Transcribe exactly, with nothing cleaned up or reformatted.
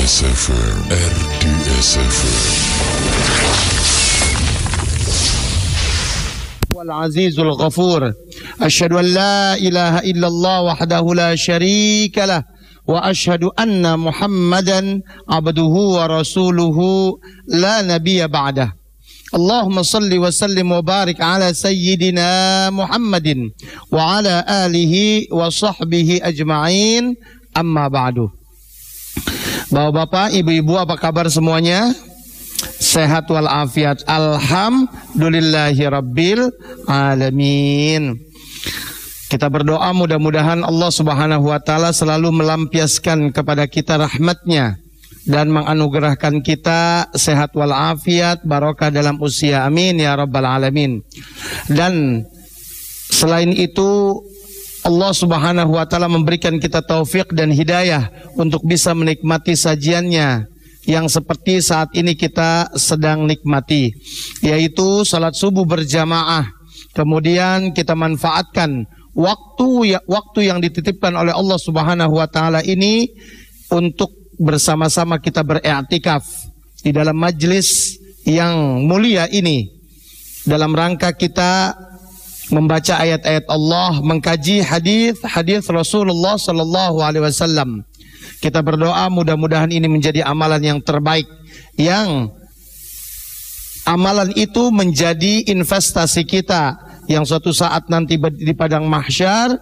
S F M, R D S F M. والعزيز الغفور أشهد أن لا إله إلا الله وحده لا شريك له وأشهد أن محمدا عبده ورسوله لا نبي بعده اللهم صل وسلم وبارك على سيدنا محمد وعلى آله وصحبه أجمعين أما بعد. Bapak-bapak, ibu-ibu, apa kabar semuanya? Sehat walafiat, alhamdulillahi rabbil alamin. Kita berdoa mudah-mudahan Allah subhanahu wa ta'ala selalu melampiaskan kepada kita rahmatnya dan menganugerahkan kita sehat walafiat, barokah dalam usia, amin ya rabbal alamin. Dan selain itu Allah subhanahu wa ta'ala memberikan kita taufik dan hidayah untuk bisa menikmati sajiannya yang seperti saat ini kita sedang nikmati, yaitu salat subuh berjamaah. Kemudian kita manfaatkan waktu ya, waktu yang dititipkan oleh Allah subhanahu wa ta'ala ini untuk bersama-sama kita beriktikaf di dalam majlis yang mulia ini, dalam rangka kita membaca ayat-ayat Allah, mengkaji hadis-hadis Rasulullah sallallahu alaihi wasallam. Kita berdoa mudah-mudahan ini menjadi amalan yang terbaik, yang amalan itu menjadi investasi kita yang suatu saat nanti di padang mahsyar